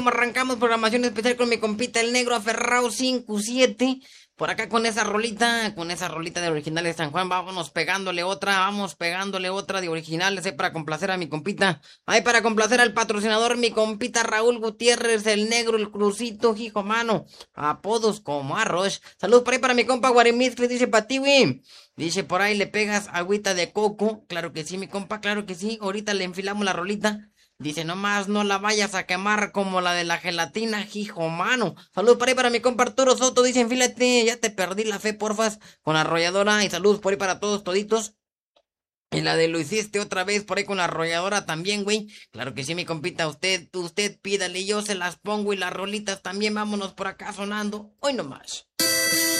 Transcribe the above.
como arrancamos programación especial con mi compita el negro aferrado 57. Por acá con esa rolita de originales San Juan, vamos pegándole otra de originales, para complacer a mi compita. Ay, para complacer al patrocinador, mi compita Raúl Gutiérrez, el negro, el crucito, hijo mano. Apodos como Arroz. Salud por ahí para mi compa Guarimix, que dice pa' ti, güey. Dice por ahí le pegas agüita de coco. Claro que sí, mi compa, claro que sí. Ahorita le enfilamos la rolita. Dice, nomás no la vayas a quemar como la de la gelatina, hijo mano. Salud por ahí para mi compa Arturo Soto. Dice, enfílate, ya te perdí la fe, porfas, con la arrolladora. Y salud por ahí para todos toditos. Y la de lo hiciste otra vez por ahí con la arrolladora también, güey. Claro que sí, mi compita. Usted pídale, yo se las pongo y las rolitas también. Vámonos por acá sonando. Hoy nomás.